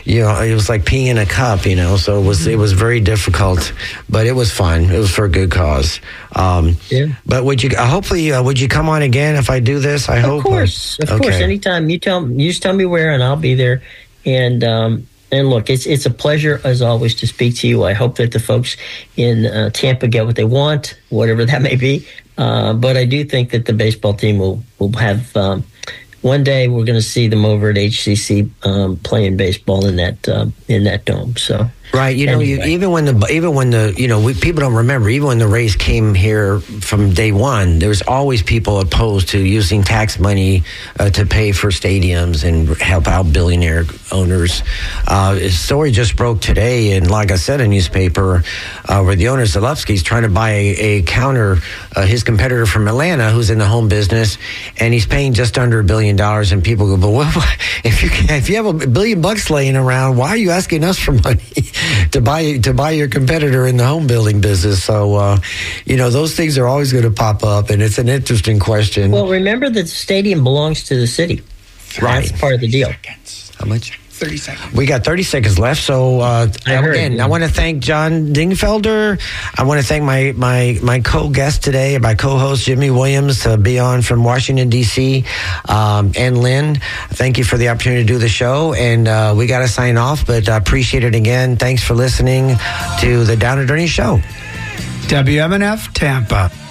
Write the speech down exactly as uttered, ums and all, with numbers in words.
you know, it was like peeing in a cup, you know, so it was, it was very difficult, but it was fun. It was for a good cause. Um, yeah. But would you, uh, hopefully, uh, would you come on again if I do this? I of hope. Of course. Of okay. course. Anytime you tell you just tell me where and I'll be there. And, um, And look, it's it's a pleasure, as always, to speak to you. I hope that the folks in uh, Tampa get what they want, whatever that may be. Uh, but I do think that the baseball team will, will have um, one day we're going to see them over at H C C um, playing baseball in that uh, in that dome. So. Right, you know, anyway. you, even when the even when the you know we, people don't remember, even when the Rays came here from day one, there was always people opposed to using tax money uh, to pay for stadiums and help out billionaire owners. Uh, a story just broke today, and like I said, a newspaper uh, where the owner Zalewski is trying to buy a, a counter, uh, his competitor from Atlanta, who's in the home business, and he's paying just under a billion dollars. And people go, "But what, if you if you have a billion bucks laying around, why are you asking us for money?" to buy to buy your competitor in the home building business. So, uh, you know, those things are always going to pop up, and it's an interesting question. Well, remember that the stadium belongs to the city. Right. That's part of the deal. Seconds. How much? thirty seconds. We got thirty seconds left. So, uh, I heard, again, yeah. I want to thank John Dingfelder. I want to thank my, my, my co-guest today, my co-host, Jimmy Williams, to be on from Washington, D C, um, and Lynn. Thank you for the opportunity to do the show. And uh, we got to sign off, but I appreciate it again. Thanks for listening to the Down and Dirty Show. W M N F Tampa.